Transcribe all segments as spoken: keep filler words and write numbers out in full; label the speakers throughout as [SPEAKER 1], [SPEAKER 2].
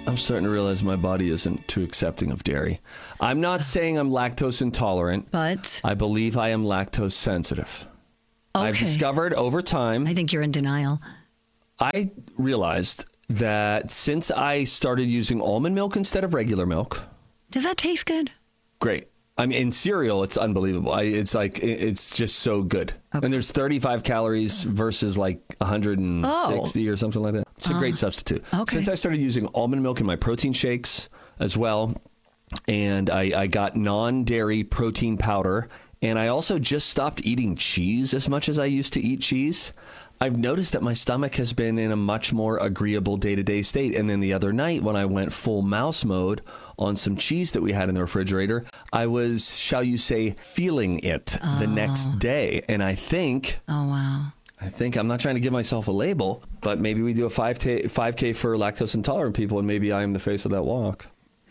[SPEAKER 1] I'm starting to realize my body isn't too accepting of dairy. I'm not saying I'm lactose intolerant,
[SPEAKER 2] but
[SPEAKER 1] I believe I am lactose sensitive.
[SPEAKER 2] Okay.
[SPEAKER 1] I've discovered over time,
[SPEAKER 2] I think you're in denial.
[SPEAKER 1] I realized that since I started using almond milk instead of regular milk.
[SPEAKER 2] Does that taste good?
[SPEAKER 1] Great. I mean, in cereal, it's unbelievable. I, it's like, it- it's just so good.
[SPEAKER 2] Okay.
[SPEAKER 1] And there's thirty-five calories versus like one hundred sixty
[SPEAKER 2] Oh.
[SPEAKER 1] or something like that. It's a great substitute.
[SPEAKER 2] okay.
[SPEAKER 1] Since I started using almond milk in my protein shakes as well, and I, I got non-dairy protein powder, and I also just stopped eating cheese as much as I used to eat cheese, I've noticed that my stomach has been in a much more agreeable day-to-day state. And then the other night when I went full mouse mode on some cheese that we had in the refrigerator, I was, shall you say, feeling it
[SPEAKER 2] Oh.
[SPEAKER 1] the next day. And I think...
[SPEAKER 2] Oh, wow.
[SPEAKER 1] I think I'm not trying to give myself a label, but maybe we do a five K for lactose intolerant people, and maybe I am the face of that walk.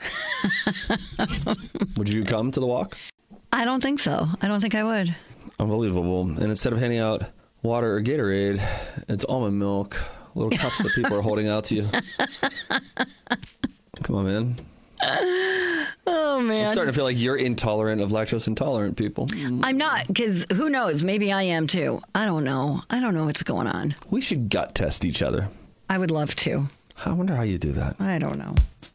[SPEAKER 1] Would you come to the walk?
[SPEAKER 2] I don't think so. I don't think I would.
[SPEAKER 1] Unbelievable. And instead of handing out water or Gatorade, it's almond milk, little cups that people are holding out to you. Come on, man.
[SPEAKER 2] Oh, man.
[SPEAKER 1] I'm starting to feel like you're intolerant of lactose intolerant people.
[SPEAKER 2] I'm not, because who knows? Maybe I am too. I don't know. I don't know what's going on.
[SPEAKER 1] We should gut test each other.
[SPEAKER 2] I would love to.
[SPEAKER 1] I wonder how you do that.
[SPEAKER 2] I don't know.